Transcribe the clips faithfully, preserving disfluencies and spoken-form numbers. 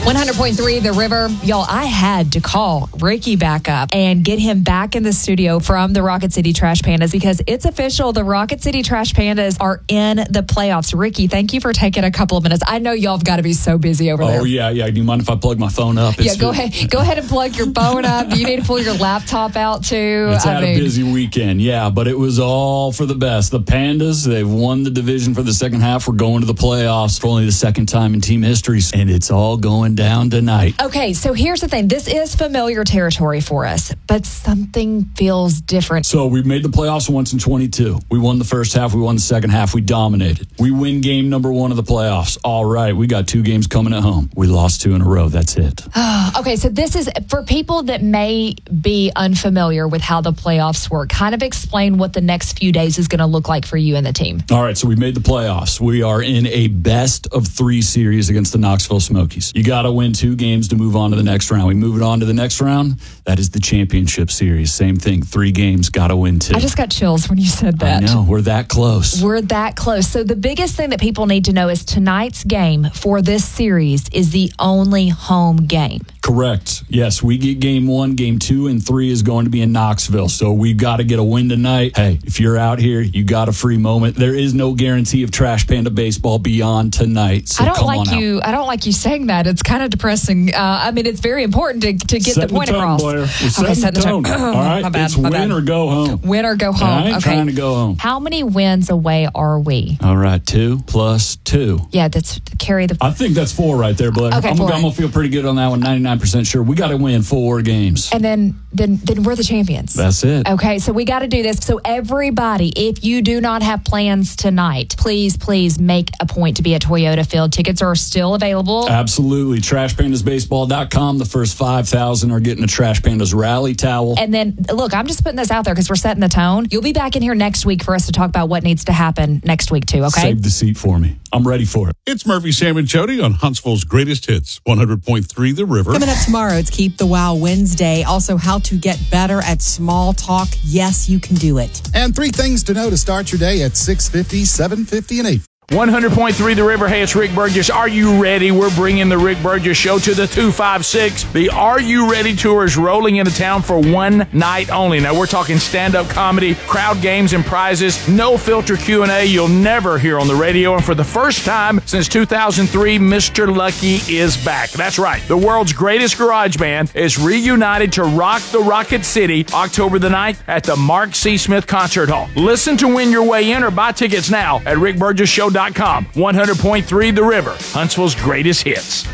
one hundred point three The River. Y'all, I had to call Ricky back up and get him back in the studio from the Rocket City Trash Pandas because it's official. The Rocket City Trash Pandas are in the playoffs. Ricky, thank you for taking a couple of minutes. I know y'all have got to be so busy over there. Oh, yeah, yeah. Do you mind if I plug my phone up? It's yeah, go ahead. Go ahead and plug your phone up. Do you need to pull your laptop out, too? It's had I mean, a busy weekend, yeah, but it was all for the best. The Pandas, they've won the division for the second half. We're going to the playoffs for only the second time in team history, and it's all going down tonight. Okay, so here's the thing. This is familiar territory for us, but something feels different. So we made the playoffs once in twenty-two. We won the first half. We won the second half. We dominated. We win game number one of the playoffs. All right, we got two games coming at home. We lost two in a row. That's it. Okay, so this is, for people that may be unfamiliar with how the playoffs work, kind of explain what the next few days is going to look like for you and the team. All right, so we made the playoffs. We are in a best of three series against the Knoxville Smokies. You got to win two games to move on to the next round. We move it on to the next round. That is the championship series. Same thing. Three games, got to win two. I just got chills when you said that. I know. We're that close. We're that close. So the biggest thing that people need to know is tonight's game for this series is the only home game. Correct. Yes, we get game one, game two, and three is going to be in Knoxville. So we've got to get a win tonight. Hey, if you're out here, you got a free moment. There is no guarantee of Trash Panda baseball beyond tonight. So I don't come like on you. out. I don't like you saying that. It's kind of depressing. Uh, I mean, it's very important to, to get set the point the tone, across. Blair. We're okay, setting set the the tone. tone. All right, my bad, it's my win bad. or go home. Win or go home. I ain't okay. trying to go home. How many wins away are we? All right, two plus two. Yeah, that's carry the. I think that's four right there, Blair. Okay, I'm, four. I'm gonna feel pretty good on that one. ninety-nine percent sure. We got to win four games. And then, then, then we're the champions. That's it. Okay, so we got to do this. So everybody, if you do not have plans tonight, please, please make a point to be at Toyota Field. Tickets are still available. Absolutely. trash pandas baseball dot com. The first five thousand are getting a Trash Pandas rally towel. And then, look, I'm just putting this out there because we're setting the tone. You'll be back in here next week for us to talk about what needs to happen next week, too, okay? Save the seat for me. I'm ready for it. It's Murphy, Sam, and Jody on Huntsville's Greatest Hits, one hundred point three The River. Coming up tomorrow, it's Keep the Wow Wednesday. Also, how to get better at small talk. Yes, you can do it. And three things to know to start your day at six fifty, seven fifty, and eight fifty. one hundred point three The River. Hey, it's Rick Burgess. Are you ready? We're bringing the Rick Burgess Show to the two five six. The Are You Ready Tour is rolling into town for one night only. Now, we're talking stand-up comedy, crowd games, and prizes. No filter Q and A you'll never hear on the radio. And for the first time since two thousand three, Mister Lucky is back. That's right. The world's greatest garage band is reunited to rock the Rocket City October the ninth at the Mark C. Smith Concert Hall. Listen to win your way in or buy tickets now at rick burgess show dot com. one hundred point three The River, Huntsville's greatest hits.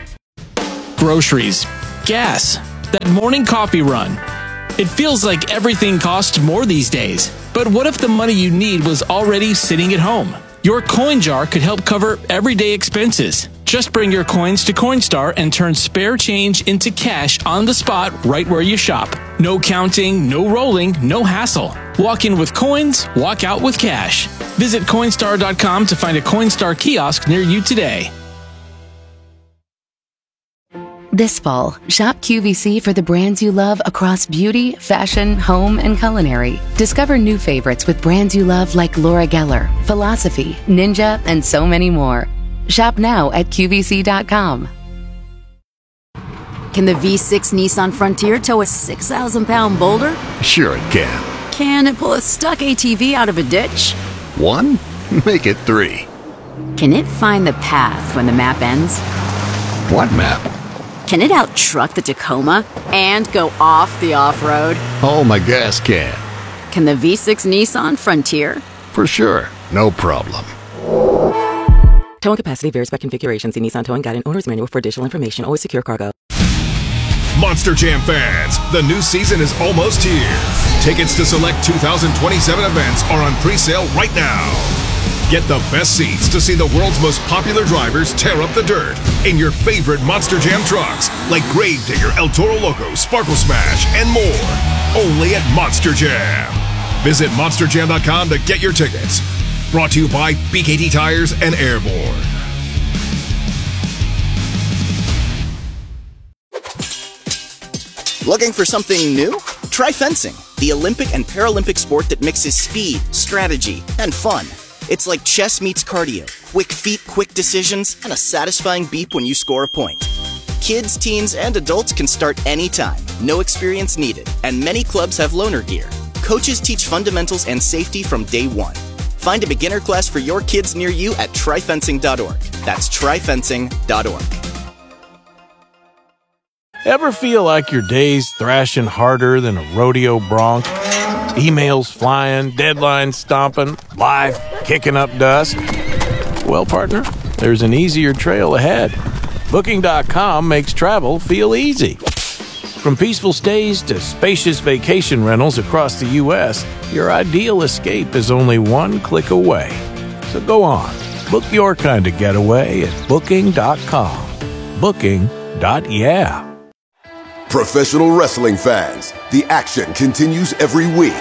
Groceries, gas, that morning coffee run. It feels like everything costs more these days. But what if the money you need was already sitting at home? Your coin jar could help cover everyday expenses. Just bring your coins to Coinstar and turn spare change into cash on the spot right where you shop. No counting, no rolling, no hassle. Walk in with coins, walk out with cash. Visit Coinstar dot com to find a Coinstar kiosk near you today. This fall, shop Q V C for the brands you love across beauty, fashion, home, and culinary. Discover new favorites with brands you love like Laura Geller, Philosophy, Ninja, and so many more. Shop now at Q V C dot com. Can the V six Nissan Frontier tow a six thousand pound boulder? Sure it can. Can it pull a stuck A T V out of a ditch? One? Make it three. Can it find the path when the map ends? What map? Can it out-truck the Tacoma and go off the off-road? Oh, my gas can. Can the V six Nissan Frontier? For sure. No problem. Towing capacity varies by configuration. See Nissan Towing Guide and Owner's Manual for additional information. Always secure cargo. Monster Jam fans, the new season is almost here. Tickets to select two thousand twenty-seven events are on pre-sale right now. Get the best seats to see the world's most popular drivers tear up the dirt in your favorite Monster Jam trucks, like Gravedigger, El Toro Loco, Sparkle Smash, and more. Only at Monster Jam. Visit monster jam dot com to get your tickets. Brought to you by B K T Tires and Airborne. Looking for something new? Try fencing, the Olympic and Paralympic sport that mixes speed, strategy, and fun. It's like chess meets cardio. Quick feet, quick decisions, and a satisfying beep when you score a point. Kids, teens, and adults can start anytime. No experience needed. And many clubs have loaner gear. Coaches teach fundamentals and safety from day one. Find a beginner class for your kids near you at tri fencing dot org. That's tri fencing dot org. Ever feel like your day's thrashing harder than a rodeo bronc? Emails flying, deadlines stomping, life kicking up dust? Well, partner, there's an easier trail ahead. Booking dot com makes travel feel easy. From peaceful stays to spacious vacation rentals across the U S, your ideal escape is only one click away. So go on, book your kind of getaway at booking dot com. Booking. Yeah. Professional wrestling fans, the action continues every week.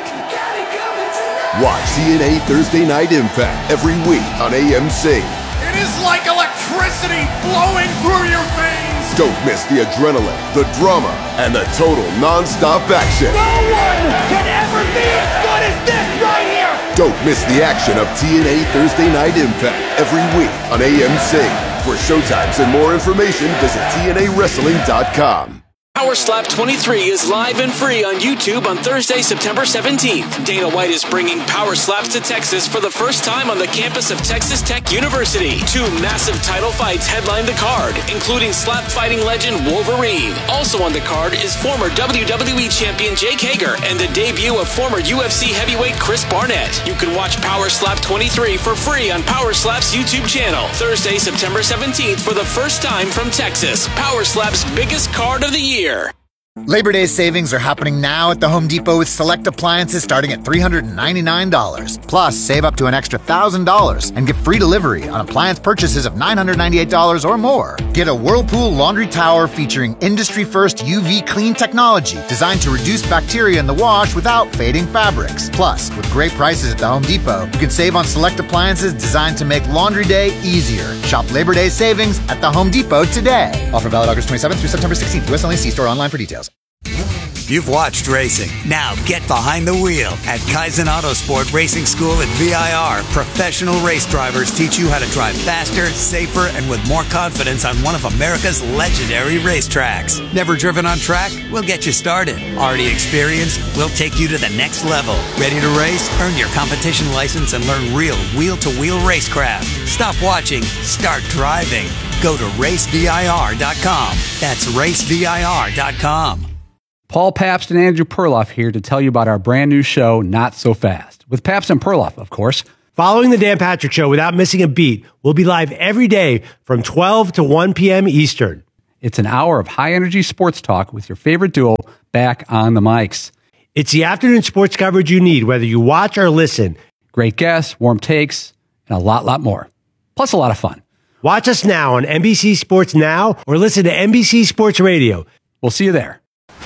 Watch T N A Thursday Night Impact every week on A M C. It is like electricity flowing through your veins. Don't miss the adrenaline, the drama, and the total non-stop action. No one can ever be as good as this right here. Don't miss the action of T N A Thursday Night Impact every week on A M C. For showtimes and more information, visit T N A wrestling dot com. Power Slap twenty-three is live and free on YouTube on Thursday, September seventeenth. Dana White is bringing Power Slaps to Texas for the first time on the campus of Texas Tech University. Two massive title fights headline the card, including slap fighting legend Wolverine. Also on the card is former W W E champion Jake Hager and the debut of former U F C heavyweight Chris Barnett. You can watch Power Slap twenty-three for free on Power Slap's YouTube channel. Thursday, September seventeenth for the first time from Texas. Power Slap's biggest card of the year. Labor Day savings are happening now at the Home Depot with select appliances starting at three hundred ninety-nine dollars. Plus, save up to an extra one thousand dollars and get free delivery on appliance purchases of nine hundred ninety-eight dollars or more. Get a Whirlpool laundry tower featuring industry-first U V clean technology designed to reduce bacteria in the wash without fading fabrics. Plus, with great prices at the Home Depot, you can save on select appliances designed to make laundry day easier. Shop Labor Day savings at the Home Depot today. Offer valid August twenty-seventh through September sixteenth. U S only. See store online for details. You've watched racing. Now get behind the wheel at Kaizen Autosport Racing School at V I R. Professional race drivers teach you how to drive faster, safer, and with more confidence on one of America's legendary racetracks. Never driven on track? We'll get you started. Already experienced? We'll take you to the next level. Ready to race? Earn your competition license and learn real wheel-to-wheel racecraft. Stop watching. Start driving. Go to race V I R dot com. That's race V I R dot com. Paul Pabst and Andrew Perloff here to tell you about our brand new show, Not So Fast, with Pabst and Perloff, of course. Following the Dan Patrick Show without missing a beat, we'll be live every day from twelve to one p.m. Eastern. It's an hour of high-energy sports talk with your favorite duo back on the mics. It's the afternoon sports coverage you need, whether you watch or listen. Great guests, warm takes, and a lot, lot more. Plus a lot of fun. Watch us now on N B C Sports Now or listen to N B C Sports Radio. We'll see you there.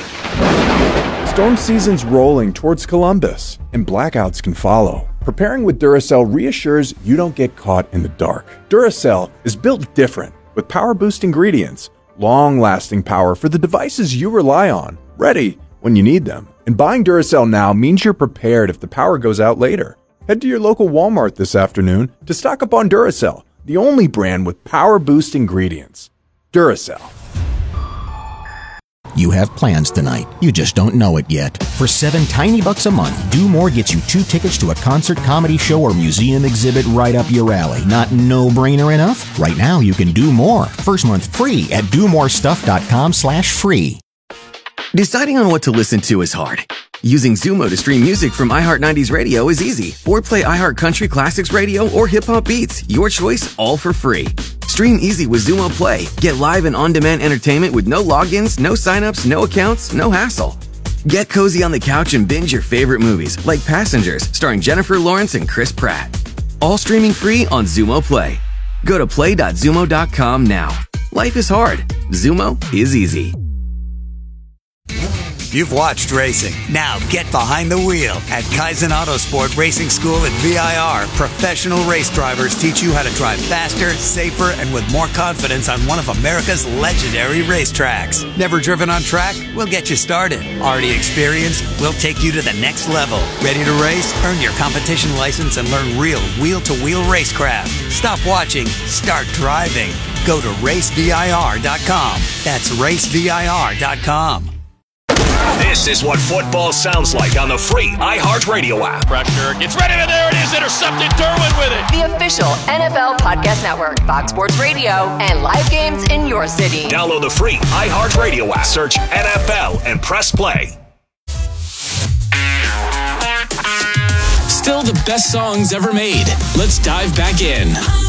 Storm season's rolling towards Columbus, and blackouts can follow. Preparing with Duracell reassures you don't get caught in the dark. Duracell is built different, with power boost ingredients, long-lasting power for the devices you rely on, ready when you need them. And buying Duracell now means you're prepared if the power goes out later. Head to your local Walmart this afternoon to stock up on Duracell, the only brand with power boost ingredients. Duracell. You have plans tonight. You just don't know it yet. For seven tiny bucks a month, Do More gets you two tickets to a concert, comedy show, or museum exhibit right up your alley. Not no-brainer enough? Right now, you can do more. First month free at do more stuff dot com slash free. Deciding on what to listen to is hard. Using Zumo to stream music from iHeart nineties Radio is easy. Or play iHeart Country Classics Radio or Hip Hop Beats. Your choice, all for free. Stream easy with Zumo Play. Get live and on-demand entertainment with no logins, no signups, no accounts, no hassle. Get cozy on the couch and binge your favorite movies, like Passengers, starring Jennifer Lawrence and Chris Pratt. All streaming free on Zumo Play. Go to play dot zumo dot com now. Life is hard. Zumo is easy. You've watched racing. Now get behind the wheel at Kaizen Autosport Racing School at V I R. Professional race drivers teach you how to drive faster, safer, and with more confidence on one of America's legendary racetracks. Never driven on track? We'll get you started. Already experienced? We'll take you to the next level. Ready to race? Earn your competition license and learn real wheel-to-wheel racecraft. Stop watching. Start driving. Go to race vir dot com. That's race vir dot com. This is what football sounds like on the free iHeartRadio app. Pressure gets ready, and there it is, intercepted. Derwin with it. The official N F L Podcast Network, Fox Sports Radio, and live games in your city. Download the free iHeartRadio app. Search N F L and press play. Still the best songs ever made. Let's dive back in.